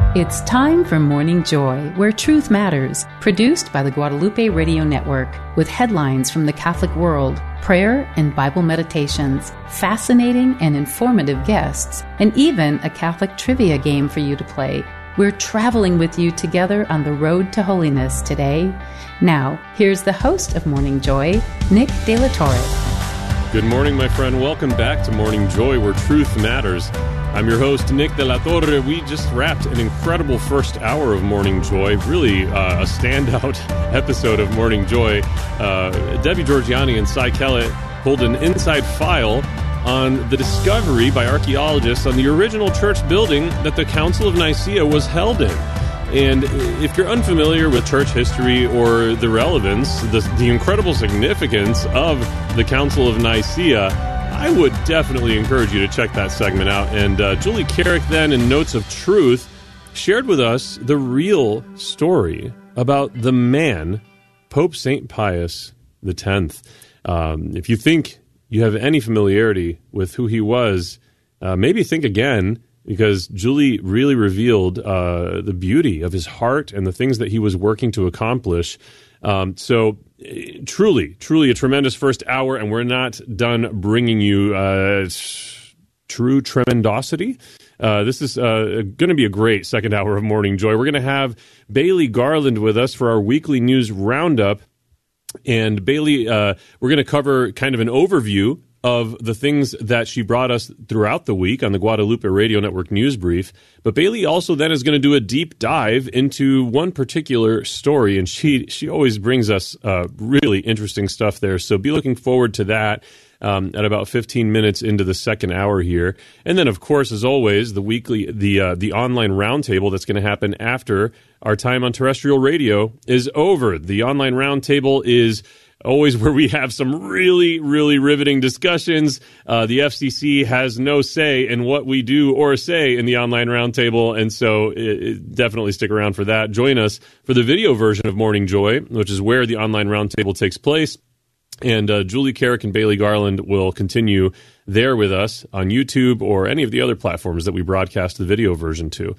It's time for Morning Joy, where truth matters, produced by the Guadalupe Radio Network, with headlines from the Catholic world, prayer and Bible meditations, fascinating and informative guests, and even a Catholic trivia game for you to play. We're traveling with you together on the road to holiness today. Now, here's the host of Morning Joy, Nick De La Torre. Good morning, my friend. Welcome back to Morning Joy, where truth matters. I'm your host, Nick De La Torre. We just wrapped an incredible first hour of Morning Joy, really a standout episode of Morning Joy. Debbie Georgiani and Cy Kellett pulled an inside file on the discovery by archaeologists on the original church building that the Council of Nicaea was held in. And if you're unfamiliar with church history or the relevance, the incredible significance of the Council of Nicaea, I would definitely encourage you to check that segment out. And Julie Carrick then, in Notes of Truth, shared with us the real story about the man, Pope St. Pius X. If you think you have any familiarity with who he was, maybe think again, because Julie really revealed the beauty of his heart and the things that he was working to accomplish. So truly a tremendous first hour, and we're not done bringing you true tremendosity. This is going to be a great second hour of Morning Joy. We're going to have Bailey Garland with us for our weekly news roundup. And Bailey, we're going to cover kind of an overview of the things that she brought us throughout the week on the Guadalupe Radio Network News Brief. But Bailey also then is going to do a deep dive into one particular story, and she always brings us really interesting stuff there. So be looking forward to that at about 15 minutes into the second hour here. And then, of course, as always, the online roundtable that's going to happen after our time on terrestrial radio is over. The online roundtable is always where we have some really, really riveting discussions. The FCC has no say in what we do or say in the online roundtable, and so definitely stick around for that. Join us for the video version of Morning Joy, which is where the online roundtable takes place. And Julie Carrick and Bailey Garland will continue there with us on YouTube or any of the other platforms that we broadcast the video version to.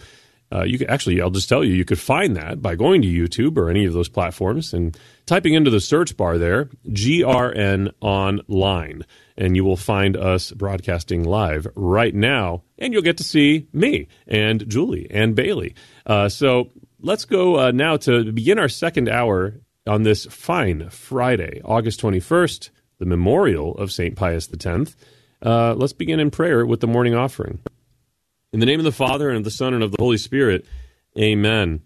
I'll just tell you, you could find that by going to YouTube or any of those platforms and typing into the search bar there, GRN Online, and you will find us broadcasting live right now, and you'll get to see me and Julie and Bailey. So let's go now to begin our second hour on this fine Friday, August 21st, the memorial of St. Pius X. Let's begin in prayer with the morning offering. In the name of the Father, and of the Son, and of the Holy Spirit, amen.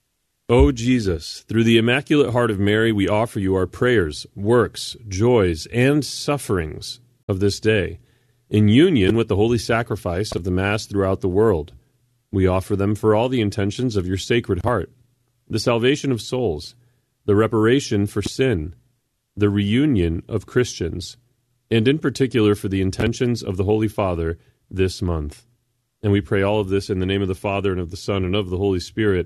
O Jesus, through the Immaculate Heart of Mary, we offer you our prayers, works, joys, and sufferings of this day, in union with the holy sacrifice of the Mass throughout the world. We offer them for all the intentions of your Sacred Heart, the salvation of souls, the reparation for sin, the reunion of Christians, and in particular for the intentions of the Holy Father this month. And we pray all of this in the name of the Father, and of the Son, and of the Holy Spirit.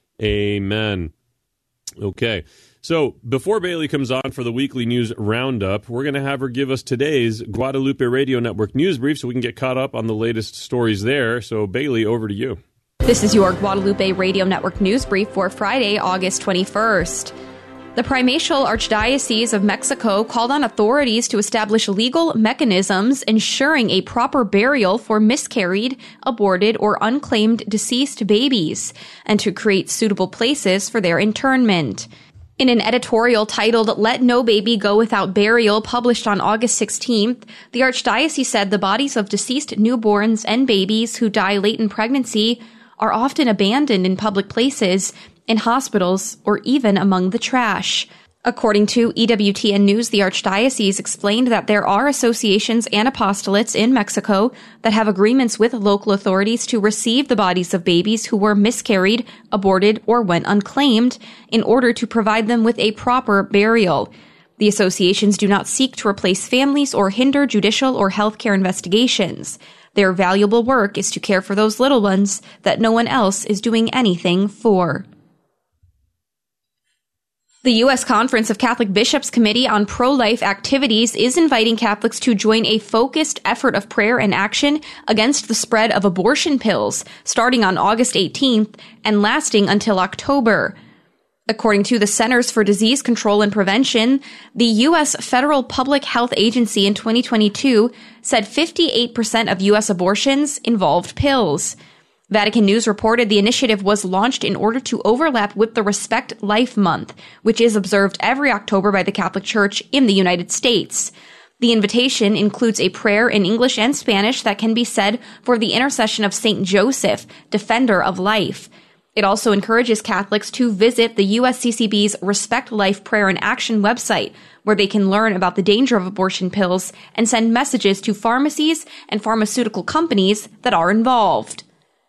Amen. Okay, so before Bailey comes on for the weekly news roundup, we're going to have her give us today's Guadalupe Radio Network News Brief so we can get caught up on the latest stories there. So Bailey, over to you. This is your Guadalupe Radio Network News Brief for Friday, August 21st. The Primatial Archdiocese of Mexico called on authorities to establish legal mechanisms ensuring a proper burial for miscarried, aborted, or unclaimed deceased babies, and to create suitable places for their internment. In an editorial titled "Let No Baby Go Without Burial," published on August 16th, the Archdiocese said the bodies of deceased newborns and babies who die late in pregnancy are often abandoned in public places, in hospitals, or even among the trash. According to EWTN News, the Archdiocese explained that there are associations and apostolates in Mexico that have agreements with local authorities to receive the bodies of babies who were miscarried, aborted, or went unclaimed in order to provide them with a proper burial. The associations do not seek to replace families or hinder judicial or healthcare investigations. Their valuable work is to care for those little ones that no one else is doing anything for. The U.S. Conference of Catholic Bishops Committee on Pro-Life Activities is inviting Catholics to join a focused effort of prayer and action against the spread of abortion pills, starting on August 18th and lasting until October. According to the Centers for Disease Control and Prevention, the U.S. Federal Public Health Agency in 2022 said 58% of U.S. abortions involved pills. Vatican News reported the initiative was launched in order to overlap with the Respect Life Month, which is observed every October by the Catholic Church in the United States. The invitation includes a prayer in English and Spanish that can be said for the intercession of Saint Joseph, defender of life. It also encourages Catholics to visit the USCCB's Respect Life Prayer and Action website, where they can learn about the danger of abortion pills and send messages to pharmacies and pharmaceutical companies that are involved.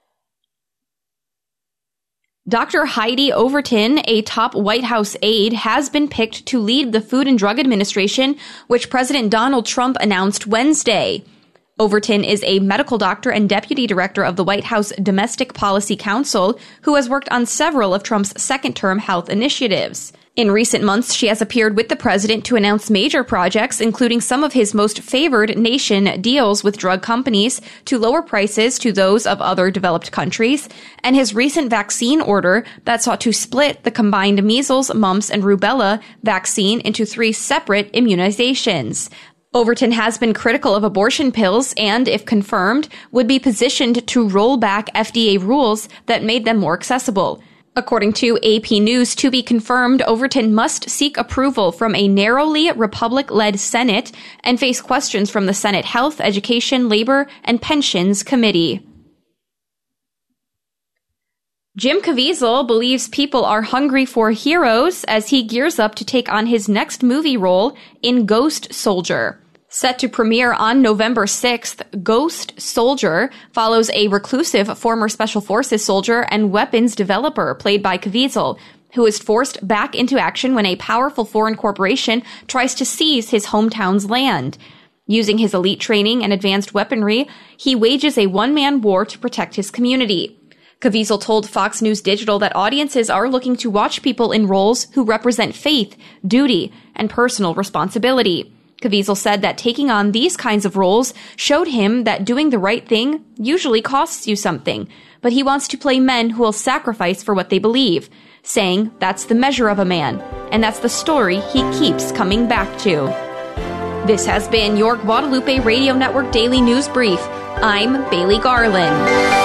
Dr. Heidi Overton, a top White House aide, has been picked to lead the Food and Drug Administration, which President Donald Trump announced Wednesday. Overton is a medical doctor and deputy director of the White House Domestic Policy Council, who has worked on several of Trump's second-term health initiatives. In recent months, she has appeared with the president to announce major projects, including some of his most favored nation deals with drug companies to lower prices to those of other developed countries, and his recent vaccine order that sought to split the combined measles, mumps, and rubella vaccine into 3 separate immunizations. Overton has been critical of abortion pills and, if confirmed, would be positioned to roll back FDA rules that made them more accessible. According to AP News, to be confirmed, Overton must seek approval from a narrowly Republic-led Senate and face questions from the Senate Health, Education, Labor, and Pensions Committee. Jim Caviezel believes people are hungry for heroes as he gears up to take on his next movie role in Ghost Soldier. Set to premiere on November 6th, Ghost Soldier follows a reclusive former Special Forces soldier and weapons developer played by Caviezel, who is forced back into action when a powerful foreign corporation tries to seize his hometown's land. Using his elite training and advanced weaponry, he wages a one-man war to protect his community. Caviezel told Fox News Digital that audiences are looking to watch people in roles who represent faith, duty, and personal responsibility. Caviezel said that taking on these kinds of roles showed him that doing the right thing usually costs you something, but he wants to play men who will sacrifice for what they believe, saying that's the measure of a man, and that's the story he keeps coming back to. This has been your Guadalupe Radio Network Daily News Brief. I'm Bailey Garland.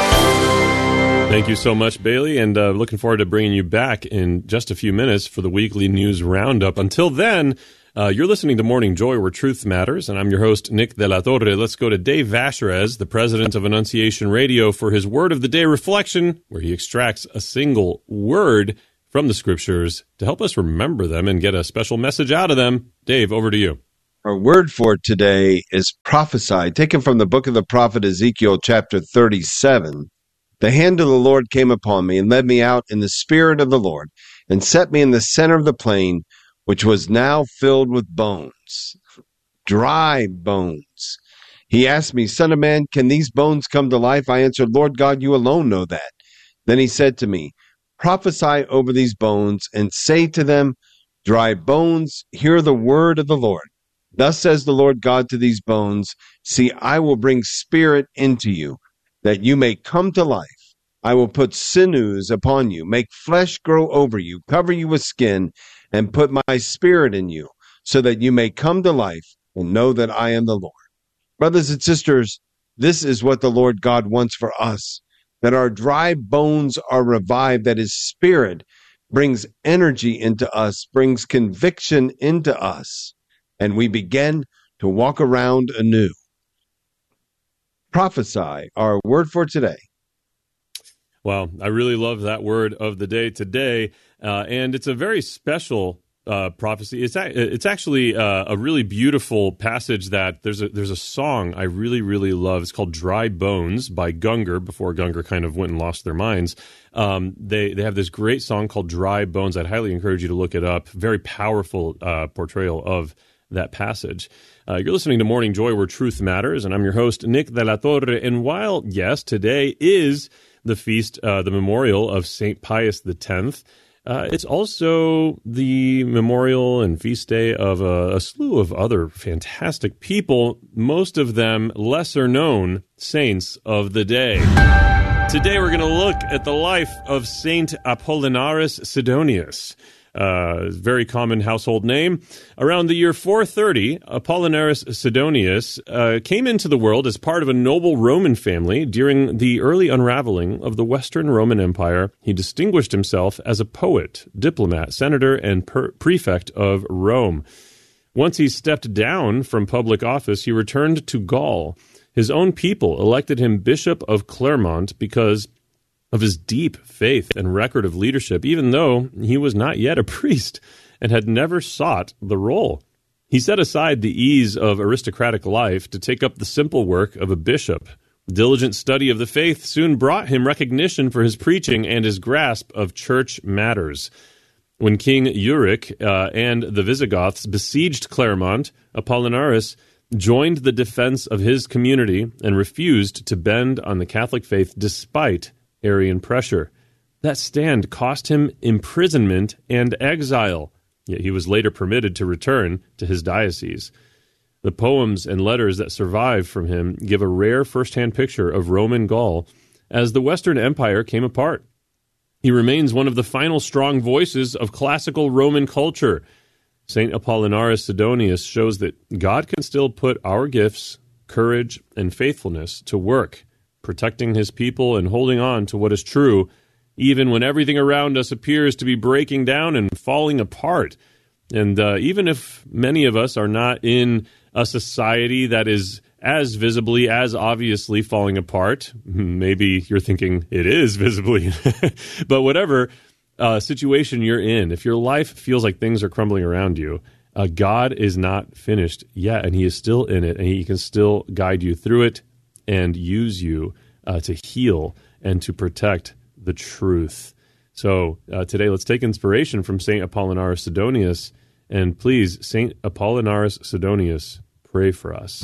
Thank you so much, Bailey, and looking forward to bringing you back in just a few minutes for the weekly news roundup. Until then, you're listening to Morning Joy, where truth matters, and I'm your host, Nick De La Torre. Let's go to Dave Vacherez, the president of Annunciation Radio, for his Word of the Day reflection, where he extracts a single word from the Scriptures to help us remember them and get a special message out of them. Dave, over to you. Our word for today is prophesy, taken from the book of the prophet Ezekiel, chapter 37. The hand of the Lord came upon me and led me out in the spirit of the Lord and set me in the center of the plain, which was now filled with bones, dry bones. He asked me, Son of man, can these bones come to life? I answered, Lord God, you alone know that. Then he said to me, prophesy over these bones and say to them, dry bones, hear the word of the Lord. Thus says the Lord God to these bones, see, I will bring spirit into you, that you may come to life. I will put sinews upon you, make flesh grow over you, cover you with skin, and put my spirit in you, so that you may come to life and know that I am the Lord. Brothers and sisters, this is what the Lord God wants for us, that our dry bones are revived, that his spirit brings energy into us, brings conviction into us, and we begin to walk around anew. Prophesy, our word for today. Wow, I really love that word of the day today, and it's a very special prophecy. It's actually a really beautiful passage that there's a song I really, really love. It's called Dry Bones by Gungor, before Gungor kind of went and lost their minds. They have this great song called Dry Bones. I'd highly encourage you to look it up. Very powerful portrayal of that passage. You're listening to Morning Joy, where truth matters, and I'm your host, Nick De La Torre. And while, yes, today is the feast, the memorial of St. Pius X, It's also the memorial and feast day of a slew of other fantastic people, most of them lesser-known saints of the day. Today we're going to look at the life of Saint Apollinaris Sidonius. Very common household name. Around the year 430, Apollinaris Sidonius came into the world as part of a noble Roman family. During the early unraveling of the Western Roman Empire, he distinguished himself as a poet, diplomat, senator, and prefect of Rome. Once he stepped down from public office, he returned to Gaul. His own people elected him Bishop of Clermont because of his deep faith and record of leadership, even though he was not yet a priest and had never sought the role. He set aside the ease of aristocratic life to take up the simple work of a bishop. Diligent study of the faith soon brought him recognition for his preaching and his grasp of church matters. When King Euric and the Visigoths besieged Clermont, Apollinaris joined the defense of his community and refused to bend on the Catholic faith despite Arian pressure. That stand cost him imprisonment and exile, yet he was later permitted to return to his diocese. The poems and letters that survive from him give a rare first-hand picture of Roman Gaul as the Western Empire came apart. He remains one of the final strong voices of classical Roman culture. St. Apollinaris Sidonius shows that God can still put our gifts, courage, and faithfulness to work, protecting his people and holding on to what is true, even when everything around us appears to be breaking down and falling apart. And even if many of us are not in a society that is as visibly, as obviously falling apart, maybe you're thinking it is visibly, but whatever situation you're in, if your life feels like things are crumbling around you, God is not finished yet, and he is still in it, and he can still guide you through it and use you to heal and to protect the truth. So today, let's take inspiration from St. Apollinaris Sidonius, and please, St. Apollinaris Sidonius, pray for us.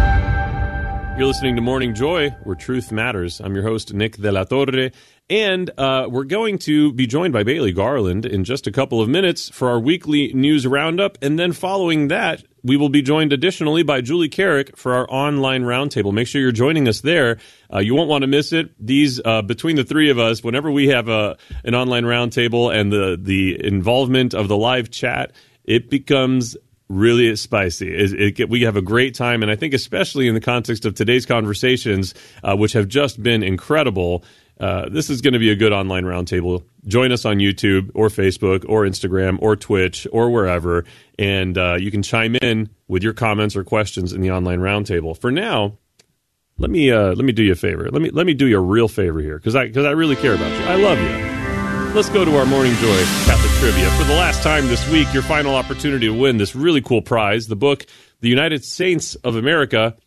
You're listening to Morning Joy, where truth matters. I'm your host, Nick de la Torre, and we're going to be joined by Bailey Garland in just a couple of minutes for our weekly news roundup, and then following that, we will be joined additionally by Julie Carrick for our online roundtable. Make sure you're joining us there. You won't want to miss it. These between the three of us, whenever we have an online roundtable and the involvement of the live chat, it becomes really spicy. We have a great time, and I think especially in the context of today's conversations, which have just been incredible, this is going to be a good online roundtable. Join us on YouTube or Facebook or Instagram or Twitch or wherever, and you can chime in with your comments or questions in the online roundtable. For now, let me do you a favor. Let me do you a real favor here, because I really care about you. I love you. Let's go to our Morning Joy Catholic Trivia. For the last time this week, your final opportunity to win this really cool prize, the book, The United Saints of America,